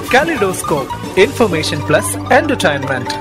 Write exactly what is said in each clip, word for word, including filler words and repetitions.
Kaleidoscope, information plus entertainment.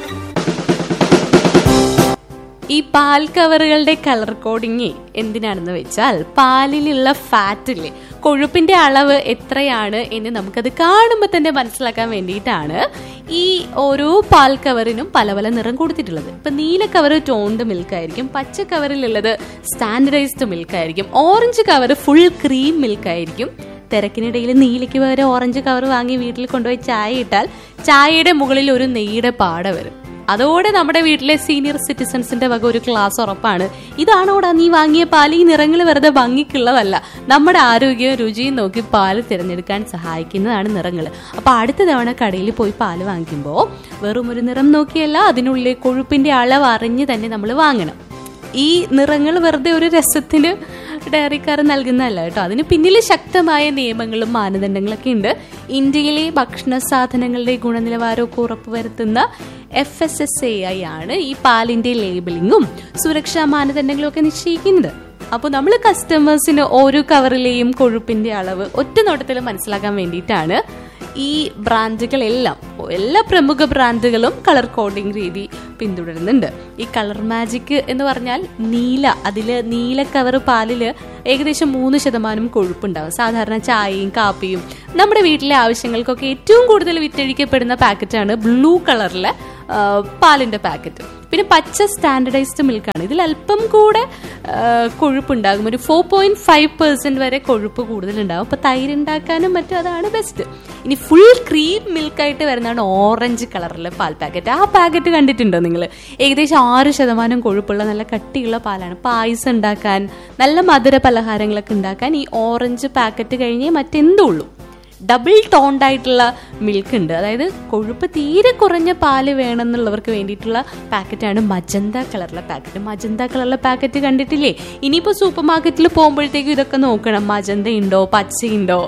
ഈ പാൽ കവറുകളുടെ colour coding എന്തിനാണെന്ന് വെച്ചാൽ പാലിലുള്ള ഫാറ്റില്ലേ, കൊഴുപ്പിന്റെ അളവ് എത്രയാണ് എന്ന് നമുക്കത് കാണുമ്പോൾ തന്നെ മനസ്സിലാക്കാൻ വേണ്ടിയിട്ടാണ് ഈ ഓരോ പാൽ കവറിനും പല പല നിറം കൊടുത്തിട്ടുള്ളത്. ഇപ്പൊ നീല കവർ ടോൺഡ് മിൽക്ക് ആയിരിക്കും, പച്ച കവറിലുള്ളത് സ്റ്റാൻഡർഡൈസ്ഡ് മിൽക്ക് ആയിരിക്കും, orange cover full cream milk ആയിരിക്കും. തിരക്കിനിടയിൽ നീലയ്ക്ക് പകരം ഓറഞ്ച് കവർ വാങ്ങി വീട്ടിൽ കൊണ്ടുപോയി ചായ ഇട്ടാൽ ചായയുടെ മുകളിൽ ഒരു നെയ്യുടെ പാട വരും. അതോടെ നമ്മുടെ വീട്ടിലെ സീനിയർ സിറ്റിസൺസിന്റെ വക ഒരു ക്ലാസ് ഉറപ്പാണ്. ഇതാണോടാ നീ വാങ്ങിയ പാൽ, ഈ നിറങ്ങൾ വെറുതെ ഭംഗിക്കുള്ളതല്ല, നമ്മുടെ ആരോഗ്യവും രുചിയും നോക്കി പാല് തിരഞ്ഞെടുക്കാൻ സഹായിക്കുന്നതാണ് നിറങ്ങൾ. അപ്പൊ അടുത്ത തവണ കടയിൽ പോയി പാല് വാങ്ങിക്കുമ്പോൾ വെറും ഒരു നിറം നോക്കിയല്ല, അതിനുള്ളിൽ കൊഴുപ്പിന്റെ അളവ് അറിഞ്ഞ് തന്നെ നമ്മൾ വാങ്ങണം. ഈ നിറങ്ങൾ വെറുതെ ഒരു രസത്തിന് ഡയറിക്കാർ നൽകുന്നതല്ല കേട്ടോ, അതിന് പിന്നിൽ ശക്തമായ നിയമങ്ങളും മാനദണ്ഡങ്ങളൊക്കെ ഉണ്ട്. ഇന്ത്യയിലെ ഭക്ഷണ സാധനങ്ങളുടെ ഗുണനിലവാരമൊക്കെ ഉറപ്പുവരുത്തുന്ന F S S A I ആണ് ഈ പാലിന്റെ ലേബലിങ്ങും സുരക്ഷാ മാനദണ്ഡങ്ങളും ഒക്കെ നിശ്ചയിക്കുന്നത്. അപ്പോൾ നമ്മൾ കസ്റ്റമേഴ്സിന് ഓരോ കവറിലെയും കൊഴുപ്പിന്റെ അളവ് ഒറ്റ നോട്ടത്തിൽ മനസ്സിലാക്കാൻ വേണ്ടിയിട്ടാണ് ഈ ബ്രാൻഡുകളെല്ലാം, എല്ലാ പ്രമുഖ ബ്രാൻഡുകളും കളർ കോഡിംഗ് രീതി പിന്തുടരുന്നുണ്ട്. ഈ കളർ മാജിക് എന്ന് പറഞ്ഞാൽ നീല, അതില് നീല കവർ പാലില് ഏകദേശം മൂന്ന് ശതമാനം കൊഴുപ്പുണ്ടാവും. സാധാരണ ചായയും കാപ്പിയും നമ്മുടെ വീട്ടിലെ ആവശ്യങ്ങൾക്കൊക്കെ ഏറ്റവും കൂടുതൽ വിറ്റഴിക്കപ്പെടുന്ന പാക്കറ്റാണ് ബ്ലൂ കളറിലെ പാലിന്റെ പാക്കറ്റ്. പിന്നെ പച്ച സ്റ്റാൻഡർഡൈസ്ഡ് മിൽക്കാണ്, ഇതിൽ അല്പം കൂടെ കൊഴുപ്പുണ്ടാകും, ഒരു ഫോർ പോയിന്റ് ഫൈവ് പെർസെന്റ് വരെ കൊഴുപ്പ് കൂടുതലുണ്ടാകും. അപ്പൊ തൈര് ഉണ്ടാക്കാനും മറ്റും അതാണ് ബെസ്റ്റ്. ഇനി ഫുൾ ക്രീം മിൽക്കായിട്ട് വരുന്നതാണ് ഓറഞ്ച് കളറിലെ പാൽ പാക്കറ്റ്. ആ പാക്കറ്റ് കണ്ടിട്ടുണ്ടോ നിങ്ങൾ? ഏകദേശം ആറ് ശതമാനം കൊഴുപ്പുള്ള നല്ല കട്ടിയുള്ള പാലാണ്. പായസം ഉണ്ടാക്കാൻ, നല്ല മധുര പലഹാരങ്ങളൊക്കെ ഉണ്ടാക്കാൻ ഈ ഓറഞ്ച് പാക്കറ്റ് കഴിഞ്ഞേ മറ്റെന്തുള്ളൂ. ഡബിൾ ടോൺഡ് ആയിട്ടുള്ള മിൽക്ക് ഉണ്ട്, അതായത് കൊഴുപ്പ് തീരെ കുറഞ്ഞ പാല് വേണമെന്നുള്ളവർക്ക് വേണ്ടിയിട്ടുള്ള പാക്കറ്റാണ് മജന്ത കളറിലെ പാക്കറ്റ്. മജന്ത കളറിലെ പാക്കറ്റ് കണ്ടിട്ടില്ലേ? ഇനിയിപ്പോൾ സൂപ്പർ മാർക്കറ്റിൽ പോകുമ്പോഴത്തേക്കും ഇതൊക്കെ നോക്കണം, മജന്ത ഉണ്ടോ, പച്ചയുണ്ടോ,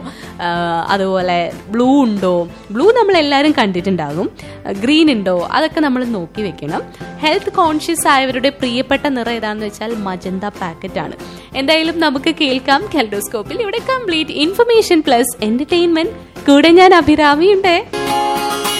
അതുപോലെ ബ്ലൂ ഉണ്ടോ. ബ്ലൂ നമ്മളെല്ലാവരും കണ്ടിട്ടുണ്ടാകും, ഗ്രീൻ ഉണ്ടോ, അതൊക്കെ നമ്മൾ നോക്കി വെക്കണം. ഹെൽത്ത് കോൺഷ്യസ് ആയവരുടെ പ്രിയപ്പെട്ട നിറം ഏതാണെന്ന് വെച്ചാൽ മജന്ത പാക്കറ്റാണ്. എന്തായാലും നമുക്ക് കേൾക്കാം കലെഡോസ്കോപ്പിൽ. ഇവിടെ കംപ്ലീറ്റ് ഇൻഫർമേഷൻ പ്ലസ് എന്റർടൈൻമെന്റ്. കൂടെ ഞാൻ അഭിരാമിയുണ്ട്.